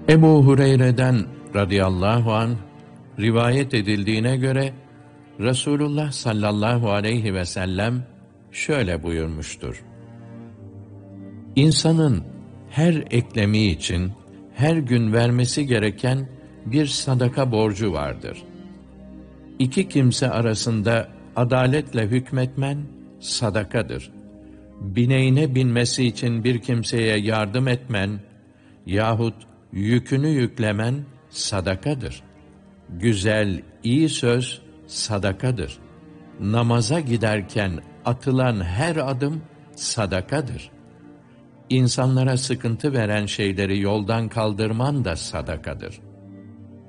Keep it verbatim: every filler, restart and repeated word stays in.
Ebu Hureyre'den radıyallahu anh rivayet edildiğine göre Resulullah sallallahu aleyhi ve sellem şöyle buyurmuştur: İnsanın her eklemi için her gün vermesi gereken bir sadaka borcu vardır. İki kimse arasında adaletle hükmetmen sadakadır. Bineğine binmesi için bir kimseye yardım etmen yahut yükünü yüklemen sadakadır. Güzel, iyi söz sadakadır. Namaza giderken atılan her adım sadakadır. İnsanlara sıkıntı veren şeyleri yoldan kaldırman da sadakadır.